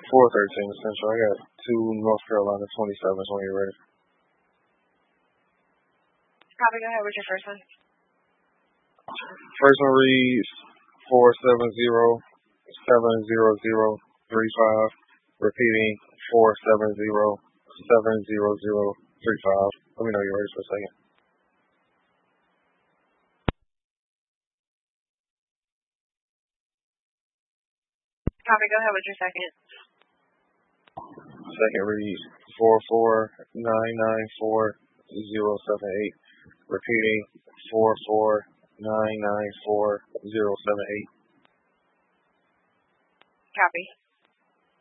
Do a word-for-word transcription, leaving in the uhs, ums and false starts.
four thirteen Central. I got two North Carolina twenty-sevens when you're ready. Copy, go ahead with your first one. First one reads four seven zero seven zero zero three five. Repeating four seven zero seven zero zero three five. Let me know you're ready for a second. Copy, go ahead with your second. Second reads four four nine nine four zero seven eight. Repeating four four nine nine four zero seven eight. Copy.